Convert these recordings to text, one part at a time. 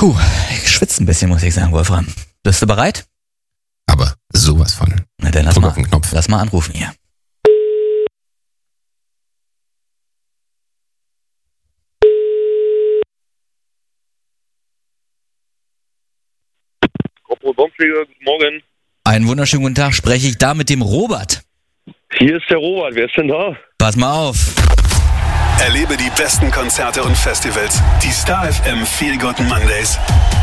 Puh, ich schwitze ein bisschen, muss ich sagen, Wolfram. Bist du bereit? Aber sowas von. Na dann Drück auf den Knopf. lass mal anrufen hier. Guten Morgen. Einen wunderschönen guten Tag, spreche ich da mit dem Robert. Hier ist der Robert. Wer ist denn da? Pass mal auf. Erlebe die besten Konzerte und Festivals. Die Star FM Feel Good Mondays.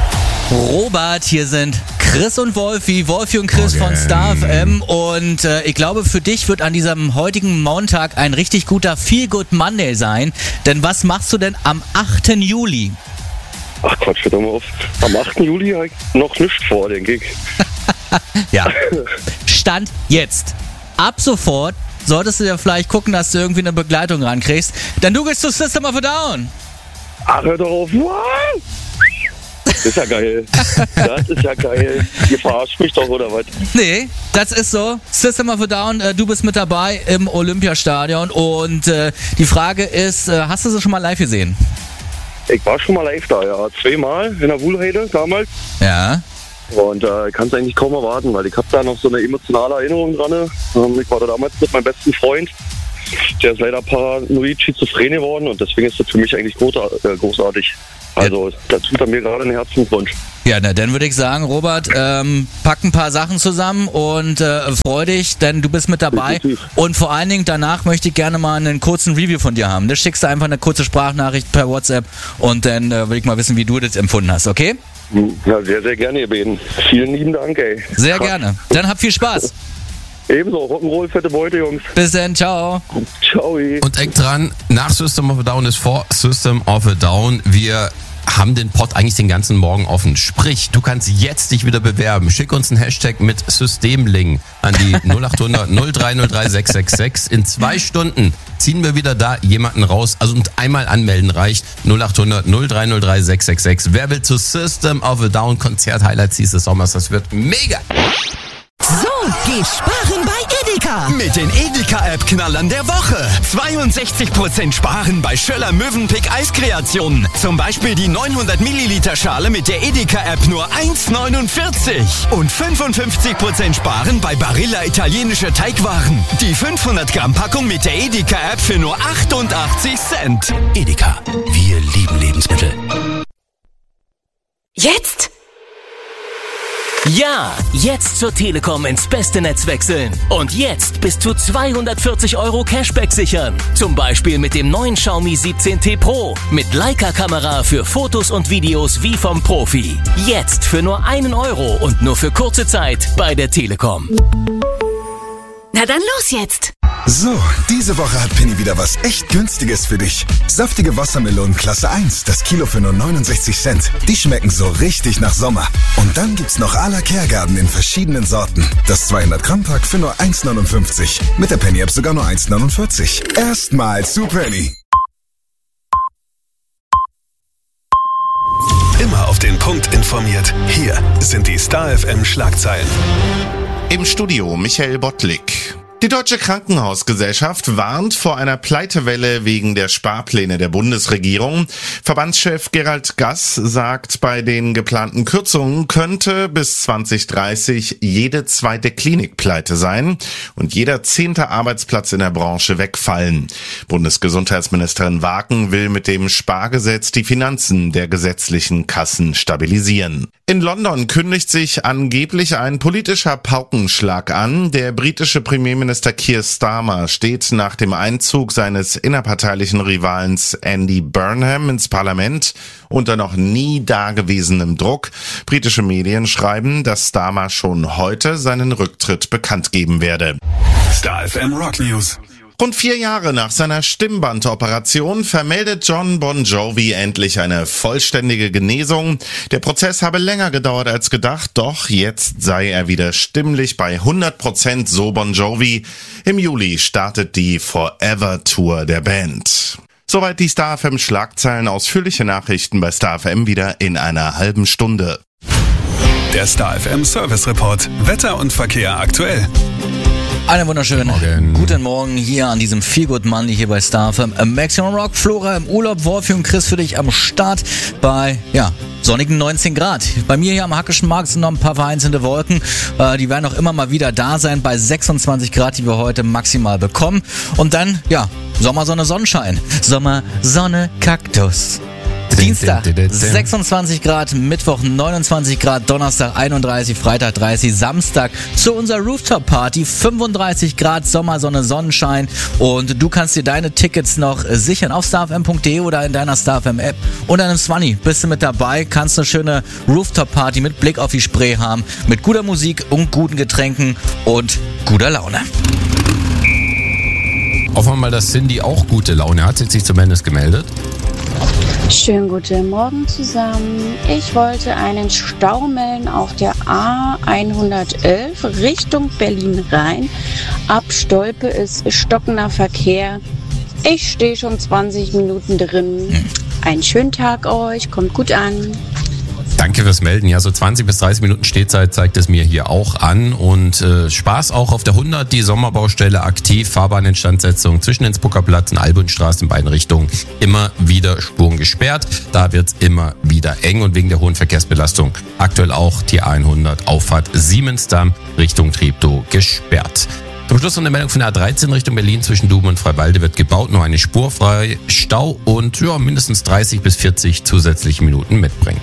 Robert, hier sind Chris und Wolfi und Chris von Star FM und ich glaube, für dich wird an diesem heutigen Montag ein richtig guter Feel Good Monday sein, denn was machst du denn am 8. Juli? Ach Quatsch, hör doch mal auf. Am 8. Juli habe ich noch nichts vor, denke ich. Ja, Stand jetzt. Ab sofort solltest du ja vielleicht gucken, dass du irgendwie eine Begleitung rankriegst, denn du gehst zu System of a Down. Ach, hör doch auf. Wow. Das ist ja geil. Das ist ja geil. Ihr verarscht mich doch, oder was? Nee, das ist so. System of a Down, du bist mit dabei im Olympiastadion und die Frage ist, hast du sie schon mal live gesehen? Ich war schon mal live da, ja. 2-mal in der Wuhlheide damals. Ja. Und ich kann es eigentlich kaum erwarten, weil ich habe da noch so eine emotionale Erinnerung dran. Ich war da damals mit meinem besten Freund. Der ist leider paranoid schizophren geworden und deswegen ist das für mich eigentlich großartig. Also, da tut er mir gerade einen Herzenswunsch. Ja, na, dann würde ich sagen, Robert, pack ein paar Sachen zusammen und freu dich, denn du bist mit dabei. Definitiv. Und vor allen Dingen, danach möchte ich gerne mal einen kurzen Review von dir haben. Da schickst du einfach eine kurze Sprachnachricht per WhatsApp und dann will ich mal wissen, wie du das empfunden hast, okay? Ja, sehr, sehr gerne, ihr beiden. Vielen lieben Dank, ey. Sehr Krass. gerne. Dann hab viel Spaß. Ebenso, Rock'n'Roll, fette Beute, Jungs. Bis dann, ciao. Ciao. Und denk dran, nach System of a Down ist vor System of a Down. Wir haben den Pod eigentlich den ganzen Morgen offen. Sprich, du kannst jetzt dich wieder bewerben. Schick uns einen Hashtag mit Systemling an die 0800 0303 666. In 2 Stunden ziehen wir wieder da jemanden raus. Also und einmal anmelden reicht. 0800 0303 666. Wer will zu System of a Down Konzert-Highlights dieses Sommers? Das wird mega. So geht Sparen bei Edeka. Mit den Edeka-App-Knallern der Woche. 62% Sparen bei Schöller Mövenpick Eiskreationen. Zum Beispiel die 900 Milliliter Schale mit der Edeka-App nur 1,49. Und 55% Sparen bei Barilla italienische Teigwaren. Die 500 Gramm Packung mit der Edeka-App für nur 88 Cent. Edeka, wir lieben Lebensmittel. Jetzt? Ja, jetzt zur Telekom ins beste Netz wechseln. Und jetzt bis zu 240 € Cashback sichern. Zum Beispiel mit dem neuen Xiaomi 17T Pro. Mit Leica-Kamera für Fotos und Videos wie vom Profi. Jetzt für nur 1 € und nur für kurze Zeit bei der Telekom. Na dann los jetzt. So, diese Woche hat Penny wieder was echt Günstiges für dich. Saftige Wassermelonen Klasse 1, das Kilo für nur 69 Cent. Die schmecken so richtig nach Sommer. Und dann gibt's noch à la Kergarten in verschiedenen Sorten. Das 200 Gramm Pack für nur 1,59. Mit der Penny App sogar nur 1,49. Erstmal zu Penny. Immer auf den Punkt informiert. Hier sind die Star FM Schlagzeilen. Im Studio Michael Bottlik. Die Deutsche Krankenhausgesellschaft warnt vor einer Pleitewelle wegen der Sparpläne der Bundesregierung. Verbandschef Gerald Gass sagt, bei den geplanten Kürzungen könnte bis 2030 jede 2. Klinik pleite sein und jeder 10. Arbeitsplatz in der Branche wegfallen. Bundesgesundheitsministerin Waken will mit dem Spargesetz die Finanzen der gesetzlichen Kassen stabilisieren. In London kündigt sich angeblich ein politischer Paukenschlag an. Der britische Premierminister Keir Starmer steht nach dem Einzug seines innerparteilichen Rivalens Andy Burnham ins Parlament unter noch nie dagewesenem Druck. Britische Medien schreiben, dass Starmer schon heute seinen Rücktritt bekannt geben werde. Star FM Rock News. Rund 4 Jahre nach seiner Stimmbandoperation vermeldet Jon Bon Jovi endlich eine vollständige Genesung. Der Prozess habe länger gedauert als gedacht, doch jetzt sei er wieder stimmlich bei 100%, so Bon Jovi. Im Juli startet die Forever Tour der Band. Soweit die Star FM Schlagzeilen, ausführliche Nachrichten bei Star FM wieder in einer halben Stunde. Der Star FM Service Report. Wetter und Verkehr aktuell. Einen wunderschönen guten Morgen hier an diesem Feel Good Monday hier bei Star FM. Maximum Rock, Flora im Urlaub, Wolfi und Chris für dich am Start bei, sonnigen 19 Grad. Bei mir hier am Hackischen Markt sind noch ein paar vereinzelte Wolken. Die werden auch immer mal wieder da sein bei 26 Grad, die wir heute maximal bekommen. Und dann, ja, Sommer, Sonne, Sonnenschein. Sommer, Sonne, Kaktus. Dienstag 26 Grad, Mittwoch 29 Grad, Donnerstag 31, Freitag 30, Samstag zu unserer Rooftop-Party 35 Grad, Sommer, Sonne, Sonnenschein und du kannst dir deine Tickets noch sichern auf starfm.de oder in deiner StarFM-App und deinem Swanny. Bist du mit dabei, kannst eine schöne Rooftop-Party mit Blick auf die Spree haben, mit guter Musik und guten Getränken und guter Laune. Hoffen wir mal, dass Cindy auch gute Laune hat. Hat sich zumindest gemeldet. Schönen guten Morgen zusammen. Ich wollte einen Stau melden auf der A111 Richtung Berlin-Rhein. Ab Stolpe ist stockender Verkehr. Ich stehe schon 20 Minuten drin. Einen schönen Tag euch, kommt gut an. Danke fürs Melden. Ja, so 20 bis 30 Minuten Stehzeit zeigt es mir hier auch an. Und Spaß auch auf der 100, die Sommerbaustelle aktiv. Fahrbahninstandsetzung zwischen Innsbrucker Platz und Albundstraße in beiden Richtungen. Immer wieder Spuren gesperrt. Da wird's immer wieder eng und wegen der hohen Verkehrsbelastung aktuell auch die A100 Auffahrt Siemensdamm Richtung Treptow gesperrt. Zum Schluss noch eine Meldung von der A13 Richtung Berlin zwischen Duben und Freiwalde wird gebaut. Nur eine Spur frei. Stau und mindestens 30 bis 40 zusätzliche Minuten mitbringen.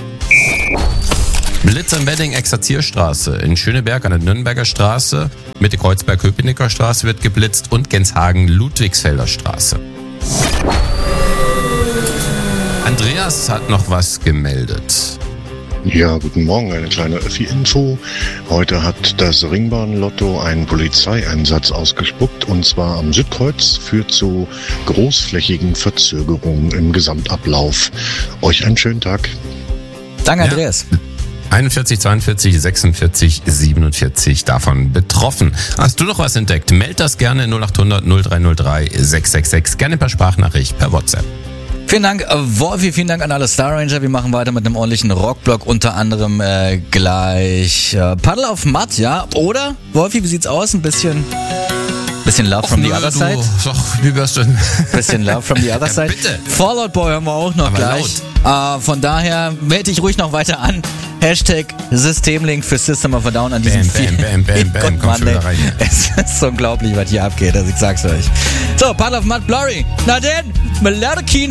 Blitz am Wedding, Exerzierstraße. In Schöneberg an der Nürnberger Straße, Mitte Kreuzberg-Köpenicker Straße wird geblitzt und Genshagen-Ludwigsfelder Straße. Andreas hat noch was gemeldet. Ja, guten Morgen, eine kleine Öffi-Info. Heute hat das Ringbahn-Lotto einen Polizeieinsatz ausgespuckt und zwar am Südkreuz, führt zu großflächigen Verzögerungen im Gesamtablauf. Euch einen schönen Tag. Danke, Andreas. 41, 42, 46, 47 davon betroffen. Hast du noch was entdeckt? Meld das gerne 0800 0303 666. Gerne per Sprachnachricht, per WhatsApp. Vielen Dank, Wolfi, vielen Dank an alle Star Ranger. Wir machen weiter mit einem ordentlichen Rockblock, unter anderem gleich Paddle auf Matt, ja? Oder, Wolfi, wie sieht's aus? Ein bisschen Love from the Other Side? Wie wär's denn? Bisschen Love from the Other Side. Bitte. Fallout Boy haben wir auch noch aber gleich. Von daher melde dich ruhig noch weiter an. Hashtag Systemlink für System of a Down an diesem Bam, komm schon wieder rein. Es ist unglaublich, was hier abgeht, also ich sag's euch. So, Paddle of Mud, Blurry. Na denn, Melodic